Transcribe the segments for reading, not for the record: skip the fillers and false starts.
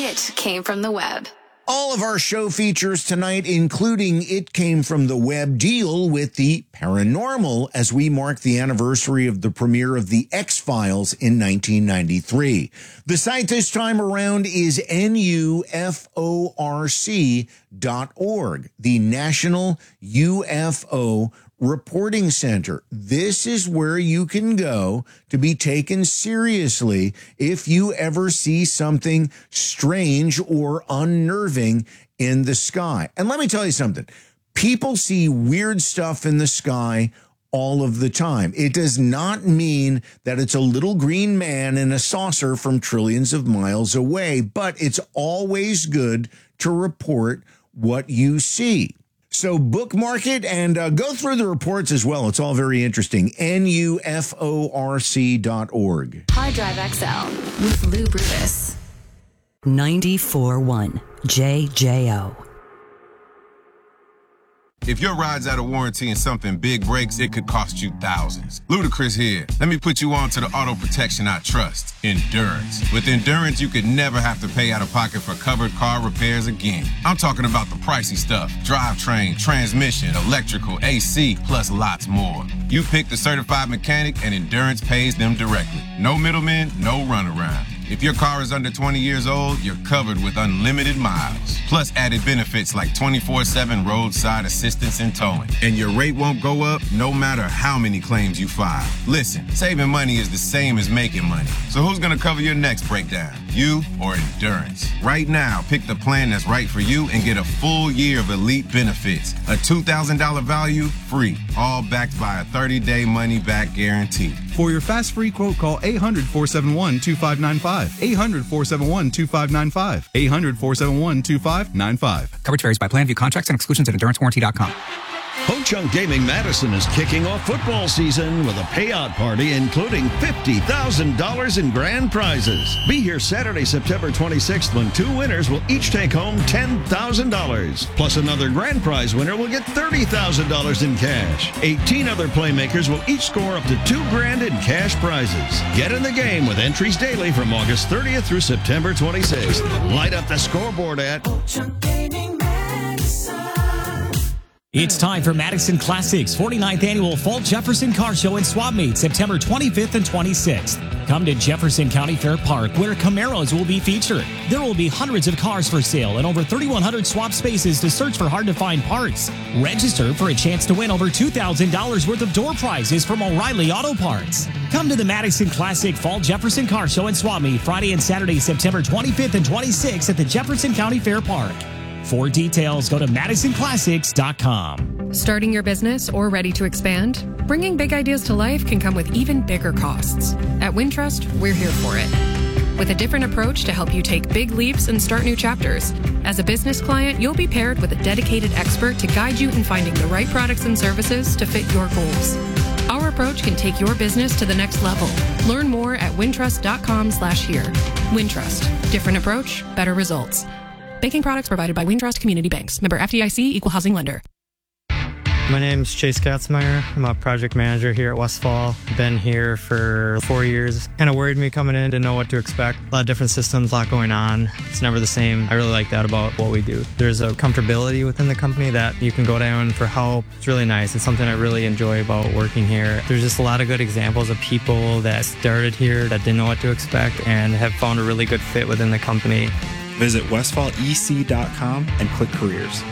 It came from the web. All of our show features tonight, including It Came From the Web, deal with the paranormal as we mark the anniversary of the premiere of The X-Files in 1993. The site this time around is NUFORC.org, the National UFO Reporting Center. This is where you can go to be taken seriously if you ever see something strange or unnerving in the sky. And let me tell you something. People see weird stuff in the sky all of the time. It does not mean that it's a little green man in a saucer from trillions of miles away, but it's always good to report what you see. So bookmark it and go through the reports as well. It's all very interesting. NUFORC.org. Hard Drive XL with Lou Brutus. 94.1 JJO. If your ride's out of warranty and something big breaks, it could cost you thousands. Ludacris here. Let me put you on to the auto protection I trust, Endurance. With Endurance, you could never have to pay out of pocket for covered car repairs again. I'm talking about the pricey stuff: drivetrain, transmission, electrical, AC, plus lots more. You pick the certified mechanic and Endurance pays them directly. No middlemen, no runaround. If your car is under 20 years old, you're covered with unlimited miles. Plus added benefits like 24/7 roadside assistance and towing. And your rate won't go up no matter how many claims you file. Listen, saving money is the same as making money. So who's gonna cover your next breakdown? You or Endurance? Right now, pick the plan that's right for you and get a full year of elite benefits. A $2,000 value, free. All backed by a 30-day money-back guarantee. For your fast free quote, call 800-471-2595. 800-471-2595. 800-471-2595. Coverage varies by plan. View contracts and exclusions at EnduranceWarranty.com. Ho Chunk Gaming Madison is kicking off football season with a payout party including $50,000 in grand prizes. Be here Saturday, September 26th when 2 winners will each take home $10,000. Plus another grand prize winner will get $30,000 in cash. 18 other playmakers will each score up to $2,000 in cash prizes. Get in the game with entries daily from August 30th through September 26th. Light up the scoreboard at Ho Chunk Gaming Madison. It's time for Madison Classics 49th Annual Fall Jefferson Car Show and Swap Meet, September 25th and 26th. Come to Jefferson County Fair Park, where Camaros will be featured. There will be hundreds of cars for sale and over 3,100 swap spaces to search for hard-to-find parts. Register for a chance to win over $2,000 worth of door prizes from O'Reilly Auto Parts. Come to the Madison Classic Fall Jefferson Car Show and Swap Meet Friday and Saturday, September 25th and 26th at the Jefferson County Fair Park. For details, go to MadisonClassics.com. Starting your business or ready to expand? Bringing big ideas to life can come with even bigger costs. At Wintrust, we're here for it. With a different approach to help you take big leaps and start new chapters. As a business client, you'll be paired with a dedicated expert to guide you in finding the right products and services to fit your goals. Our approach can take your business to the next level. Learn more at wintrust.com/here. Wintrust. Different approach, better results. Banking products provided by Wintrust Community Banks. Member FDIC, Equal Housing Lender. My name's Chase Katzmeyer. I'm a project manager here at Westfall. Been here for 4 years. Kind of worried me coming in, didn't know what to expect. A lot of different systems, a lot going on. It's never the same. I really like that about what we do. There's a comfortability within the company that you can go down for help. It's really nice. It's something I really enjoy about working here. There's just a lot of good examples of people that started here that didn't know what to expect and have found a really good fit within the company. Visit westfallec.com and click careers.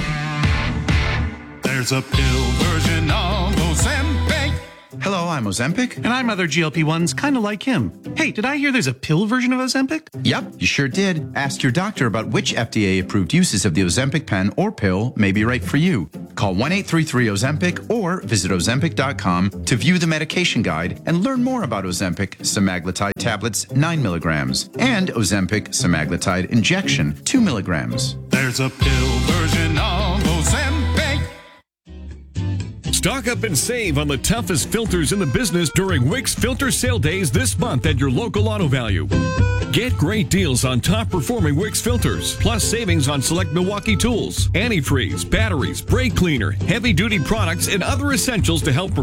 There's a pill version of Ozempic. Hello, I'm Ozempic. And I'm other GLP-1s kind of like him. Hey, did I hear there's a pill version of Ozempic? Yep, you sure did. Ask your doctor about which FDA-approved uses of the Ozempic pen or pill may be right for you. Call 1-833-OZEMPIC or visit Ozempic.com to view the medication guide and learn more about Ozempic semaglutide tablets 9 milligrams and Ozempic semaglutide injection 2 milligrams. There's a pill version of Ozempic. Stock up and save on the toughest filters in the business during Wix Filter Sale Days this month at your local Auto Value. Get great deals on top-performing Wix filters, plus savings on select Milwaukee tools, antifreeze, batteries, brake cleaner, heavy-duty products, and other essentials to help